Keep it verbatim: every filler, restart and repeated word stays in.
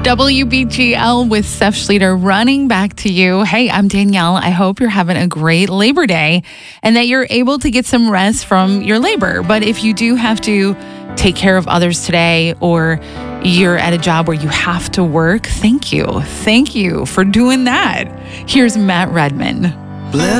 W B G L with Steph Schlueter running back to you. Hey, I'm Danielle. I hope you're having a great Labor Day and that you're able to get some rest from your labor. But if you do have to take care of others today, or you're at a job where you have to work, thank you. Thank you for doing that. Here's Matt Redman. Bless